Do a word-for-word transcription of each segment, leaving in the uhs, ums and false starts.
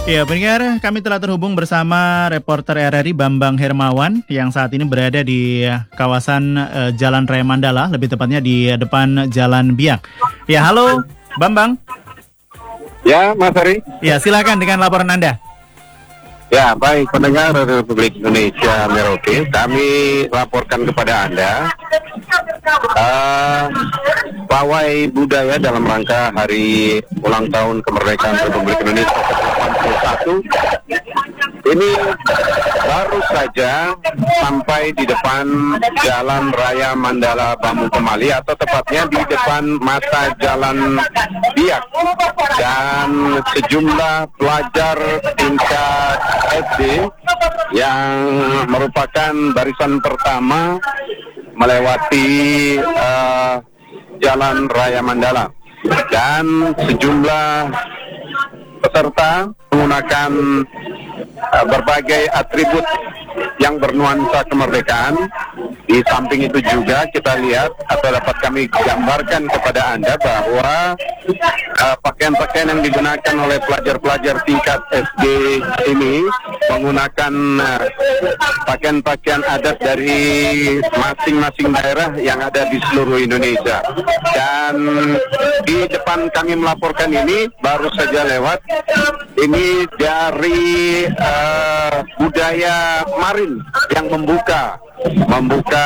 Ya, pendengar, kami telah terhubung bersama reporter R R I Bambang Hermawan yang saat ini berada di kawasan eh, Jalan Raya Mandala, lebih tepatnya di depan Jalan Biak. Ya, halo Bambang. Ya, Mas Ari. Ya, silakan dengan laporan Anda. Ya, baik pendengar Republik Indonesia Merauke, kami laporkan kepada Anda uh, pawai budaya dalam rangka hari ulang tahun kemerdekaan Republik Indonesia ke delapan puluh satu. Ini baru saja sampai di depan Jalan Raya Mandala Bambu Pemali, atau tepatnya di depan mata Jalan Biak, dan sejumlah pelajar tingkat S D yang merupakan barisan pertama melewati uh, Jalan Raya Mandala, dan sejumlah peserta menggunakan uh, berbagai atribut yang bernuansa kemerdekaan. Di samping itu juga kita lihat atau dapat kami gambarkan kepada Anda bahwa uh, pakaian-pakaian yang digunakan oleh pelajar-pelajar tingkat S D ini menggunakan uh, pakaian-pakaian adat dari masing-masing daerah yang ada di seluruh Indonesia. Dan di depan kami melaporkan ini baru saja lewat, ini dari uh, budaya Marin yang membuka membuka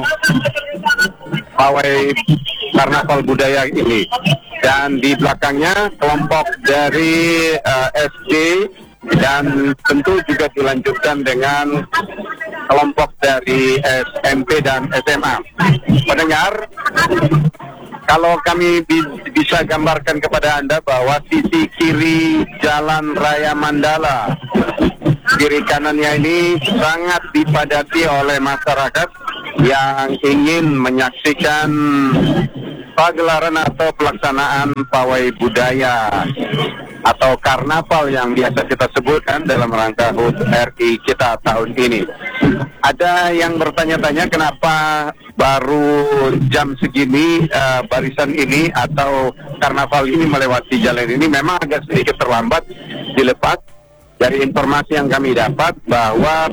pawai karnaval budaya ini, dan di belakangnya kelompok dari uh, S D, dan tentu juga dilanjutkan dengan kelompok dari S M P dan S M A. Pendengar, kalau kami bi- bisa gambarkan kepada Anda bahwa sisi kiri Jalan Raya Mandala, kiri kanannya ini sangat dipadati oleh masyarakat yang ingin menyaksikan pagelaran atau pelaksanaan pawai budaya atau karnaval yang biasa kita sebutkan dalam rangka H U T R I kita tahun ini. Ada yang bertanya-tanya kenapa baru jam segini uh, barisan ini atau karnaval ini melewati jalan ini. Memang agak sedikit terlambat dilepas. Dari informasi yang kami dapat bahwa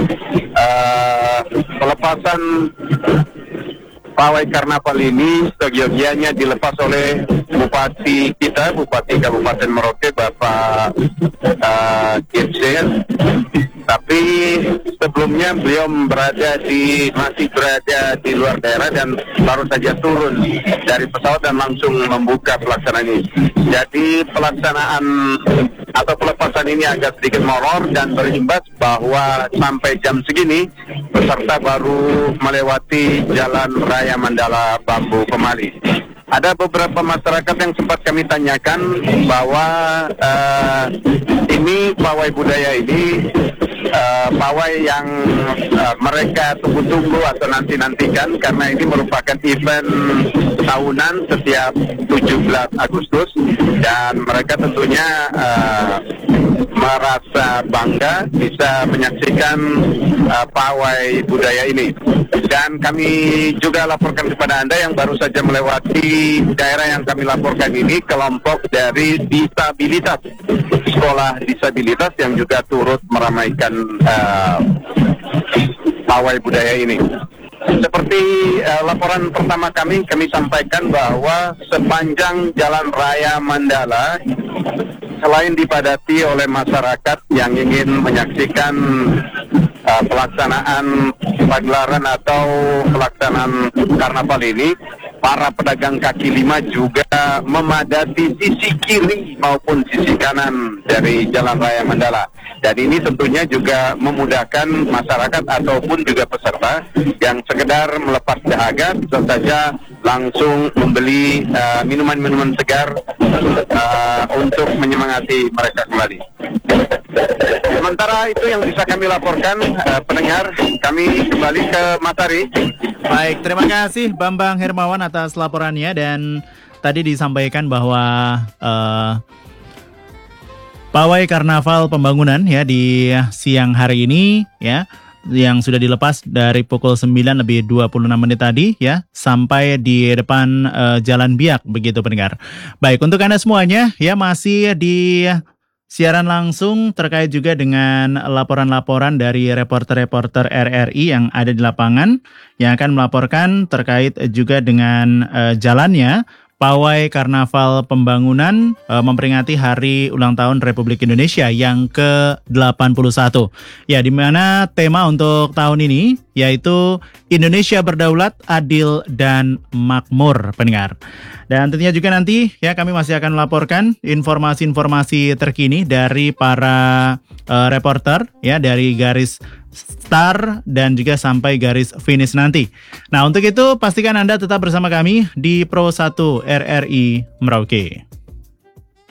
uh, pelepasan pawai karnaval ini seyogianya dilepas oleh Bupati kita, Bupati Kabupaten Merauke, Bapak uh, Kirsen. Tapi sebelumnya beliau berada di masih berada di luar daerah dan baru saja turun dari pesawat dan langsung membuka pelaksanaan ini. Jadi pelaksanaan atau pelepasan ini agak sedikit molor dan berimbas bahwa sampai jam segini peserta baru melewati Jalan Raya Mandala Bambu Pemali. Ada beberapa masyarakat yang sempat kami tanyakan bahwa uh, ini pawai budaya ini uh, pawai yang uh, mereka tunggu-tunggu atau nanti-nantikan, karena ini merupakan event tahunan setiap tujuh belas Agustus, dan mereka tentunya uh, merasa bangga bisa menyaksikan uh, pawai budaya ini. Dan kami juga laporkan kepada Anda yang baru saja melewati daerah yang kami laporkan ini, kelompok dari disabilitas, sekolah disabilitas yang juga turut meramaikan uh, pawai budaya ini. Seperti uh, laporan pertama kami, kami sampaikan bahwa sepanjang Jalan Raya Mandala, selain dipadati oleh masyarakat yang ingin menyaksikan uh, pelaksanaan pagelaran atau pelaksanaan karnaval ini, para pedagang kaki lima juga memadati sisi kiri maupun sisi kanan dari Jalan Raya Mandala. Dan ini tentunya juga memudahkan masyarakat ataupun juga peserta yang sekedar melepas dahaga bisa saja langsung membeli uh, minuman-minuman segar uh, untuk menyemangati mereka kembali. Sementara itu yang bisa kami laporkan, uh, pendengar, kami kembali ke Matahari. Baik, terima kasih Bambang Hermawan atas laporannya, dan tadi disampaikan bahwa uh, pawai karnaval pembangunan ya di siang hari ini ya yang sudah dilepas dari pukul sembilan lebih dua puluh enam menit tadi ya sampai di depan uh, Jalan Biak, begitu pendengar. Baik, untuk Anda semuanya ya masih di siaran langsung terkait juga dengan laporan-laporan dari reporter-reporter R R I yang ada di lapangan yang akan melaporkan terkait juga dengan uh, jalannya Pawai Karnaval Pembangunan uh, memperingati Hari Ulang Tahun Republik Indonesia yang ke delapan puluh satu. Ya, di mana tema untuk tahun ini yaitu Indonesia Berdaulat, Adil, dan Makmur, pendengar. Dan tentunya juga nanti ya kami masih akan melaporkan informasi-informasi terkini dari para uh, reporter ya dari garis start dan juga sampai garis finish nanti. Nah, untuk itu pastikan Anda tetap bersama kami di Pro satu R R I Merauke.